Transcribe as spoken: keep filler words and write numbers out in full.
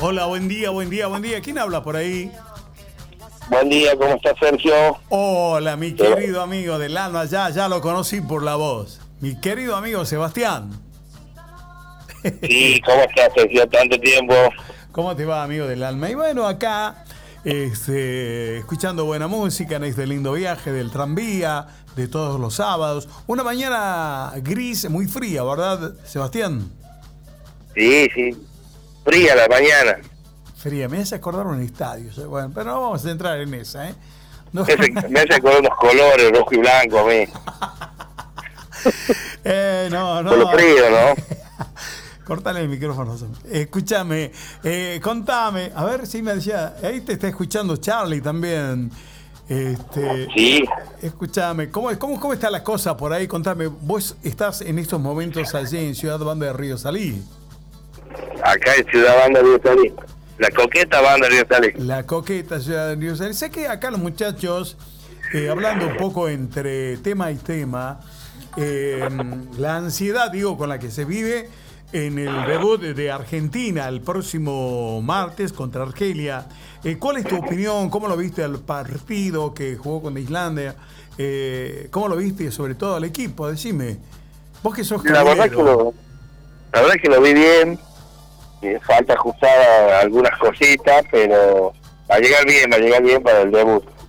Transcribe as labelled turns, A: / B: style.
A: Hola, buen día, buen día, buen día. ¿Quién habla por ahí?
B: Buen día, ¿cómo está Sergio?
A: Hola, mi querido amigo del alma, ya, ya lo conocí por la voz. Mi querido amigo Sebastián.
B: Sí, ¿cómo está Sergio? Tanto tiempo.
A: ¿Cómo te va, amigo del alma? Y bueno, acá, este, escuchando buena música en este lindo viaje del tranvía, de todos los sábados. Una mañana gris, muy fría, ¿verdad, Sebastián?
B: Sí, sí. Fría la mañana.
A: Fría, me hace acordar un estadio. Bueno, pero no vamos a entrar en esa, ¿eh? No.
B: Me hace, me hace con unos colores, rojo y blanco a mí.
A: eh, no, no.
B: Por lo frío, ¿no?
A: Cortale el micrófono. Escúchame, eh, contame, a ver si me decía, ahí te está escuchando Charlie también. Este,
B: sí.
A: Escúchame, ¿cómo, cómo, ¿cómo está la cosa por ahí? Contame, vos estás en estos momentos allí en Ciudad Banda de Río Salí.
B: Acá en Ciudad Banda de Río Salí. La coqueta Banda de Río Salí.
A: La coqueta Ciudad de Río Salí. Sé que acá los muchachos, eh, hablando un poco entre tema y tema, eh, la ansiedad, digo, con la que se vive en el debut de Argentina el próximo martes contra Argelia. Eh, ¿Cuál es tu opinión? ¿Cómo lo viste al partido que jugó con Islandia? Eh, ¿Cómo lo viste sobre todo al equipo? Decime, vos que sos
B: la verdad que lo, la verdad que lo vi bien. Eh, falta ajustar algunas cositas, pero va a llegar bien, va a llegar bien para el debut.